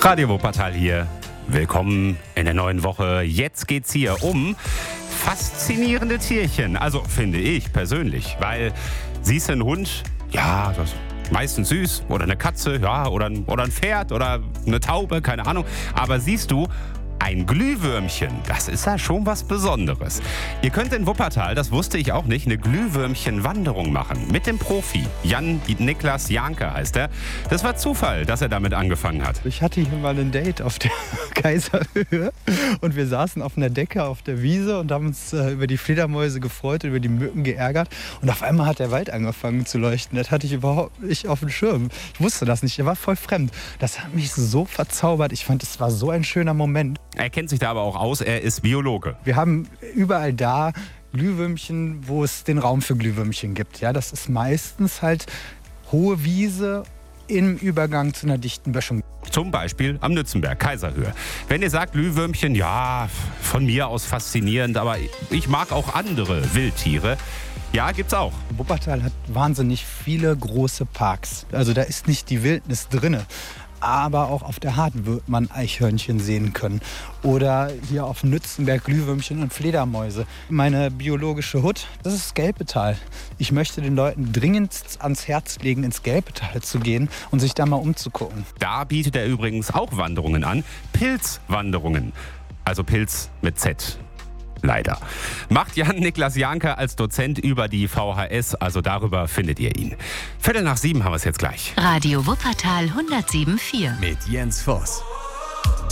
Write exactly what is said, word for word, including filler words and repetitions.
Radio Wuppertal hier. Willkommen in der neuen Woche. Jetzt geht's hier um faszinierende Tierchen. Also finde ich persönlich, weil siehst du einen Hund, ja, das ist meistens süß, oder eine Katze, ja, oder ein, oder ein Pferd oder eine Taube, keine Ahnung. Aber siehst du, ein Glühwürmchen, das ist ja schon was Besonderes. Ihr könnt in Wuppertal, das wusste ich auch nicht, eine Glühwürmchen-Wanderung machen. Mit dem Profi. Jan-Niklas Janke heißt er. Das war Zufall, dass er damit angefangen hat. Ich hatte hier mal ein Date auf der Kaiserhöhe und wir saßen auf einer Decke auf der Wiese und haben uns äh, über die Fledermäuse gefreut, über die Mücken geärgert. Und auf einmal hat der Wald angefangen zu leuchten. Das hatte ich überhaupt nicht auf dem Schirm. Ich wusste das nicht, der war voll fremd. Das hat mich so verzaubert. Ich fand, es war so ein schöner Moment. Er kennt sich da aber auch aus, er ist Biologe. Wir haben überall da Glühwürmchen, wo es den Raum für Glühwürmchen gibt. Ja, das ist meistens halt hohe Wiese im Übergang zu einer dichten Böschung. Zum Beispiel am Nützenberg, Kaiserhöhe. Wenn ihr sagt Glühwürmchen, ja, von mir aus faszinierend, aber ich mag auch andere Wildtiere. Ja, gibt's auch. Wuppertal hat wahnsinnig viele große Parks. Also da ist nicht die Wildnis drinne. Aber auch auf der Hart wird man Eichhörnchen sehen können. Oder hier auf Nützenberg Glühwürmchen und Fledermäuse. Meine biologische Hut, das ist das Gelpetal. Ich möchte den Leuten dringend ans Herz legen, ins Gelpetal zu gehen und sich da mal umzugucken. Da bietet er übrigens auch Wanderungen an. Pilzwanderungen. Also Pilz mit Z. Leider. Macht Jan-Niklas Janke als Dozent über die V H S, also darüber findet ihr ihn. Viertel nach sieben haben wir es jetzt gleich. Radio Wuppertal hundertsieben Komma vier mit Jens Voss.